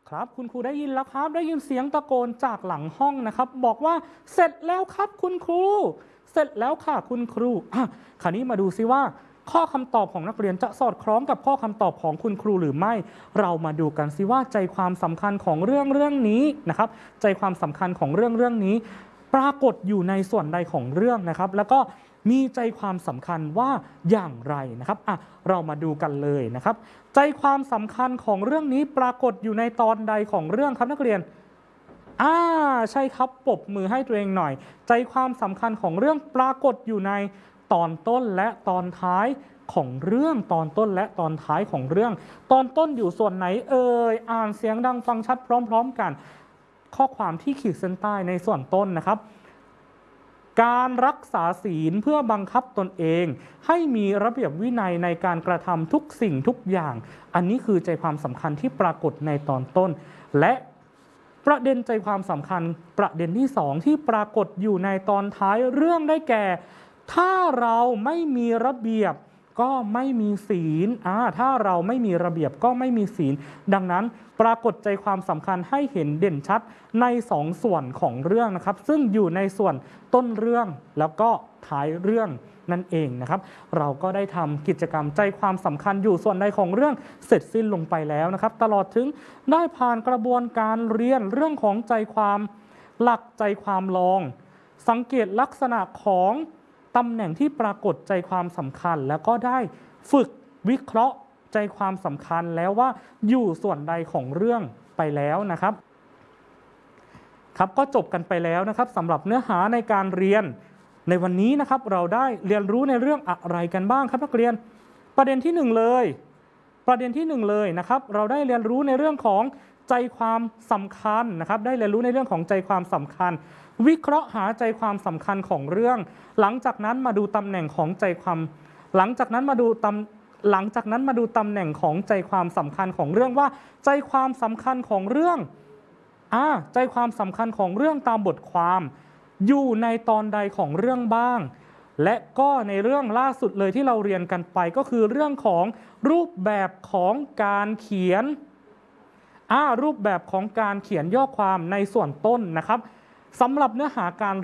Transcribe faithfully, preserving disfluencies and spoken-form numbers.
ครับคุณครูได้ยินแล้วครับได้ยินเสียงตะโกนจากหลังห้องนะครับบอกว่าเสร็จแล้วครับคุณครูเสร็จแล้วค่ะคุณครูอ่ะคราวนี้มาดูซิว่าข้อคำตอบของนักเรียนจะสอดคล้องกับข้อคำตอบของคุณครูหรือไม่เรามาดูกันซิว่าใจความสำคัญของเรื่องเรื่องนี้นะครับใจความสำคัญของเรื่องเรื่องนี้ปรากฏอยู่ในส่วนใดของเรื่องนะครับแล้วก็มีใจความสำคัญว่าอย่างไรนะครับอ่ะเรามาดูกันเลยนะครับใจความสำคัญของเรื่องนี้ปรากฏอยู่ในตอนใดของเรื่องครับนักเรียนอ่าใช่ครับปรบมือให้ตัวเองหน่อยใจความสำคัญของเรื่องปรากฏอยู่ในตอนต้นและตอนท้ายของเรื่องตอนต้นและตอนท้ายของเรื่องตอนต้นอยู่ส่วนไหนเอ่ยอ่านเสียงดังฟังชัดพร้อมๆกันข้อความที่ขีดเส้นใต้ในส่วนต้นนะครับการรักษาศีลเพื่อบังคับตนเองให้มีระเบียบวินัยในการกระทำทุกสิ่งทุกอย่างอันนี้คือใจความสำคัญที่ปรากฏในตอนต้นและประเด็นใจความสำคัญประเด็นที่สองที่ปรากฏอยู่ในตอนท้ายเรื่องได้แก่ถ้าเราไม่มีระเบียบก็ไม่มีศีลอ่าถ้าเราไม่มีระเบียบก็ไม่มีศีลดังนั้นปรากฏใจความสำคัญให้เห็นเด่นชัดในสองส่วนของเรื่องนะครับซึ่งอยู่ในส่วนต้นเรื่องแล้วก็ท้ายเรื่องนั่นเองนะครับเราก็ได้ทำกิจกรรมใจความสำคัญอยู่ส่วนใดของเรื่องเสร็จสิ้นลงไปแล้วนะครับตลอดถึงได้ผ่านกระบวนการเรียนเรื่องของใจความหลักใจความลองสังเกตลักษณะของตำแหน่งที่ปรากฏใจความสำคัญแล้วก็ได้ฝึกวิเคราะห์ใจความสำคัญแล้วว่าอยู่ส่วนใดของเรื่องไปแล้วนะครับครับก็จบกันไปแล้วนะครับสำหรับเนื้อหาในการเรียนในวันนี้นะครับเราได้เรียนรู้ในเรื่องอะไรกันบ้างครับนักเรียนประเด็นที่หนึ่งเลยประเด็นที่หนึ่งเลยนะครับเราได้เรียนรู้ในเรื่องของใจความสำคัญนะครับได้เรียนรู้ในเรื่องของใจความสำคัญวิเคราะห์หาใจความสำคัญของเรื่องหลังจากนั้นมาดูตำแหน่งของใจความหลังจากนั้นมาดูตำหลังจากนั้นมาดูตำแหน่งของใจความสำคัญของเรื่องว่าใจความสำคัญของเรื่องอ่าใจความสำคัญของเรื่องตามบทความอยู่ในตอนใดของเรื่องบ้างและก็ในเรื่องล่าสุดเลยที่เราเรียนกันไปก็คือเรื่องของรูปแบบของการเขียนอ่ารูปแบบของการเขียนย่อความในส่วนต้นนะครับสำหรับเนื้อหาการ